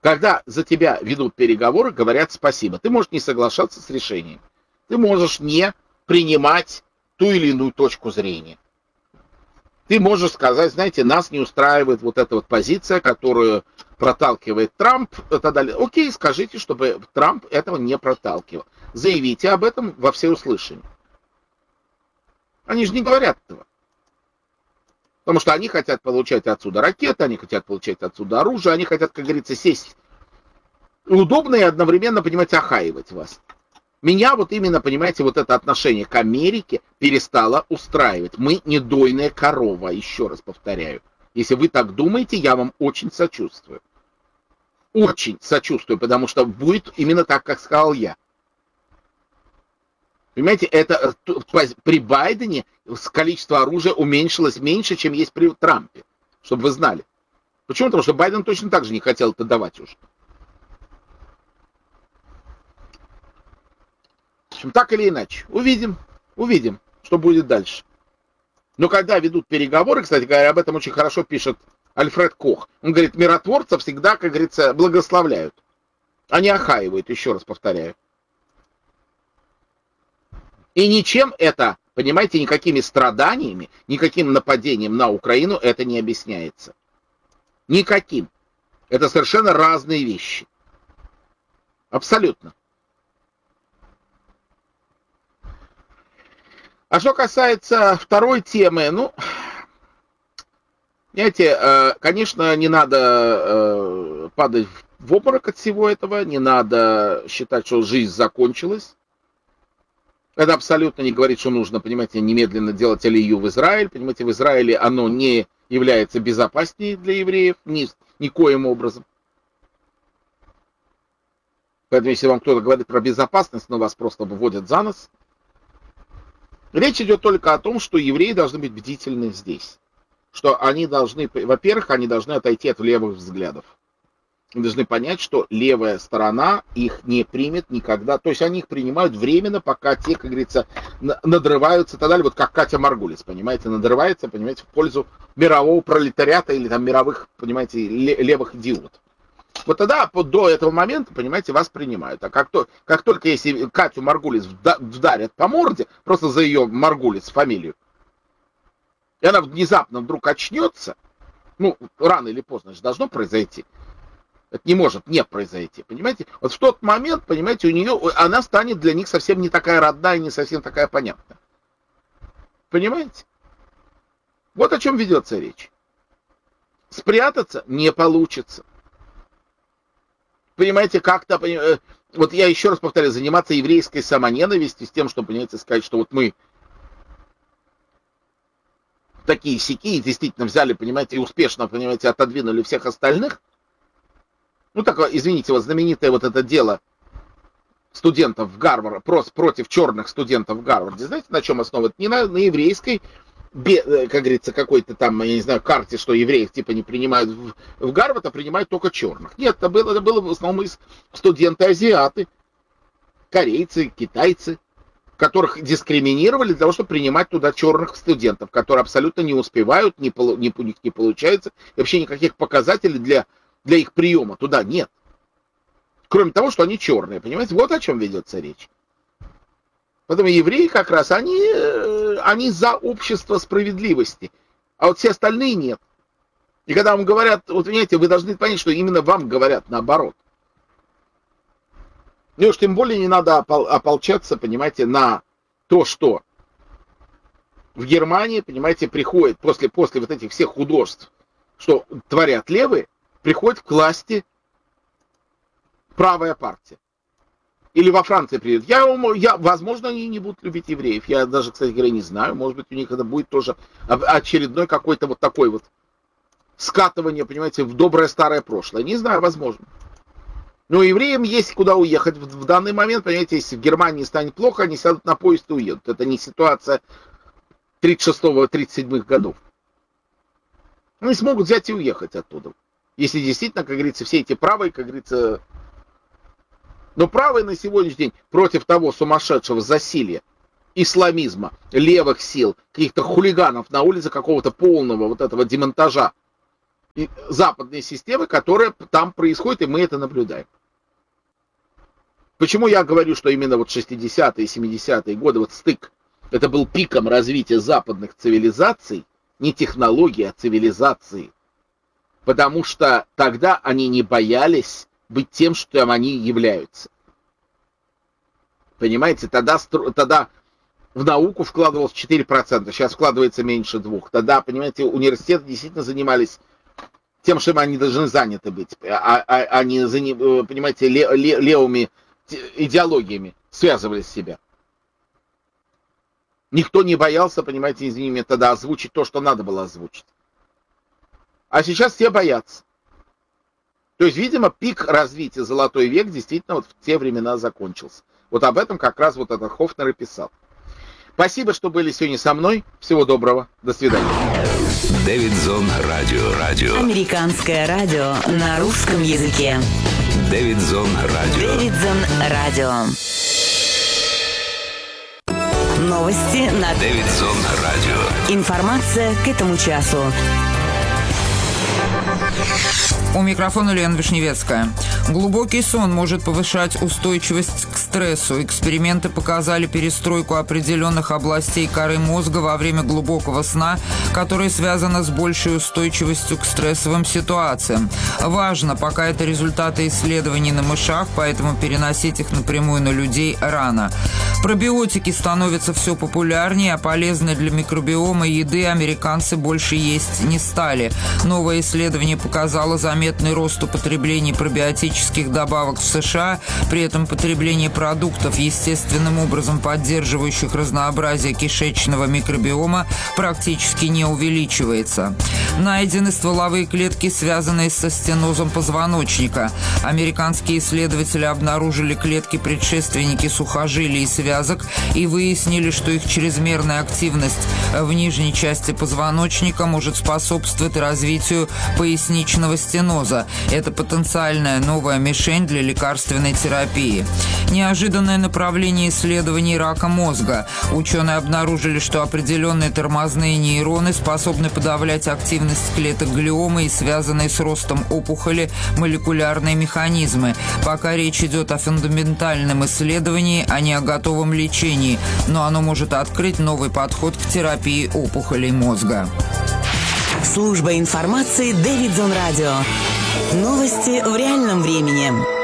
Когда за тебя ведут переговоры, говорят спасибо. Ты можешь не соглашаться с решением. Ты можешь не принимать ту или иную точку зрения. Ты можешь сказать, знаете, нас не устраивает вот эта вот позиция, которую проталкивает Трамп и так далее. Окей, скажите, чтобы Трамп этого не проталкивал. Заявите об этом во всеуслышание. Они же не говорят этого. Потому что они хотят получать отсюда ракеты, они хотят получать отсюда оружие, они хотят, как говорится, сесть удобно и одновременно, понимаете, охаивать вас. Меня вот именно, понимаете, вот это отношение к Америке перестало устраивать. Мы не дойная корова, еще раз повторяю. Если вы так думаете, я вам очень сочувствую. Очень сочувствую, потому что будет именно так, как сказал я. Понимаете, это при Байдене количество оружия уменьшилось меньше, чем есть при Трампе. Чтобы вы знали. Почему? Потому что Байден точно так же не хотел это давать уже. В общем, так или иначе. Увидим, что будет дальше. Но когда ведут переговоры, кстати говоря, об этом очень хорошо пишет Альфред Кох. Он говорит, миротворцев всегда, как говорится, благословляют. Они охаивают, еще раз повторяю. И ничем это, понимаете, никакими страданиями, никаким нападением на Украину это не объясняется. Никаким. Это совершенно разные вещи. Абсолютно. А что касается второй темы, ну, знаете, конечно, не надо падать в обморок от всего этого, не надо считать, что жизнь закончилась. Это абсолютно не говорит, что нужно, понимаете, немедленно делать алию в Израиль. Понимаете, в Израиле оно не является безопаснее для евреев никоим образом. Поэтому, если вам кто-то говорит про безопасность, но вас просто выводят за нос. Речь идет только о том, что евреи должны быть бдительны здесь. Что они должны, во-первых, они должны отойти от левых взглядов. Они должны понять, что левая сторона их не примет никогда. То есть они их принимают временно, пока те, как говорится, надрываются и так далее. Вот как Катя Маргулис, понимаете, надрывается, понимаете, в пользу мирового пролетариата или там мировых, понимаете, левых идиотов. Вот тогда до этого момента, понимаете, вас принимают. А как только если Катю Маргулис вдарят по морде, просто за ее Маргулис фамилию, и она внезапно вдруг очнется, ну, рано или поздно же должно произойти. Это не может не произойти, понимаете? Вот в тот момент, понимаете, она станет для них совсем не такая родная, не совсем такая понятная. Понимаете? Вот о чем ведется речь. Спрятаться не получится. Понимаете, как-то, вот я еще раз повторяю, заниматься еврейской самоненавистью, с тем, что, понимаете, сказать, что вот мы такие сякие, действительно взяли, понимаете, и успешно, понимаете, отодвинули всех остальных. Ну, так, извините, вот знаменитое вот это дело студентов в Гарварде, против черных студентов в Гарварде, знаете, на чем основано? Не на еврейской, как говорится, какой-то там, я не знаю, карте, что евреев типа не принимают в Гарвард, а принимают только черных. Нет, это было в основном студенты-азиаты, корейцы, китайцы, которых дискриминировали для того, чтобы принимать туда черных студентов, которые абсолютно не успевают, у них не получается, и вообще никаких показателей для их приема туда нет. Кроме того, что они черные, понимаете? Вот о чем ведется речь. Поэтому евреи как раз, они за общество справедливости, а вот все остальные нет. И когда вам говорят, вот понимаете, вы должны понять, что именно вам говорят наоборот. И уж тем более не надо ополчаться, понимаете, на то, что в Германии, понимаете, приходит после вот этих всех художеств, что творят левые, приходит к власти правая партия. Или во Франции придет. Возможно, они не будут любить евреев. Я даже, кстати говоря, не знаю. Может быть, у них это будет тоже очередной какой-то вот такой вот скатывание, понимаете, в доброе старое прошлое. Не знаю, возможно. Но евреям есть куда уехать в данный момент. Понимаете, если в Германии станет плохо, они сядут на поезд и уедут. Это не ситуация 36-37 годов. Они смогут взять и уехать оттуда. Если действительно, как говорится, все эти правые, как говорится... Но правые на сегодняшний день против того сумасшедшего засилья, исламизма, левых сил, каких-то хулиганов на улице, какого-то полного вот этого демонтажа западной системы, которая там происходит, и мы это наблюдаем. Почему я говорю, что именно вот 60-е и 70-е годы, вот стык, это был пиком развития западных цивилизаций, не технологий, а цивилизации. Потому что тогда они не боялись быть тем, что они являются. Понимаете, тогда в науку вкладывалось 4%, сейчас вкладывается меньше 2%. Тогда, понимаете, университеты действительно занимались тем, чем они должны заняты быть, а не, понимаете, левыми идеологиями связывали себя. Никто не боялся, понимаете, извини меня, тогда озвучить то, что надо было озвучить. А сейчас все боятся. То есть, видимо, пик развития Золотой век действительно вот в те времена закончился. Вот об этом как раз вот этот Хофнер и писал. Спасибо, что были сегодня со мной. Всего доброго. До свидания. Дэвидзон Радио. Американское радио на русском языке. Дэвидзон Радио. Новости на Дэвидзон Радио. Информация к этому часу. У микрофона Лена Вишневецкая. Глубокий сон может повышать устойчивость к стрессу. Эксперименты показали перестройку определенных областей коры мозга во время глубокого сна, которая связана с большей устойчивостью к стрессовым ситуациям. Важно, пока это результаты исследований на мышах, поэтому переносить их напрямую на людей рано. Пробиотики становятся все популярнее, а полезные для микробиома еды американцы больше есть не стали. Новое исследование показало заметный рост употребления пробиотических добавок в США, при этом потребление продуктов, естественным образом поддерживающих разнообразие кишечного микробиома, практически не увеличивается. Найдены стволовые клетки, связанные со стенозом позвоночника. Американские исследователи обнаружили клетки-предшественники сухожилий и связок и выяснили, что их чрезмерная активность в нижней части позвоночника может способствовать развитию поясничного стеноза. Это потенциальная новая мишень для лекарственной терапии. Неожиданное направление исследований рака мозга. Ученые обнаружили, что определенные тормозные нейроны способны подавлять активность клеток глиомы и связанные с ростом опухоли молекулярные механизмы. Пока речь идет о фундаментальном исследовании, а не о готовом лечении, но оно может открыть новый подход к терапии опухолей мозга. Служба информации Дэвидзон Радио. Новости в реальном времени.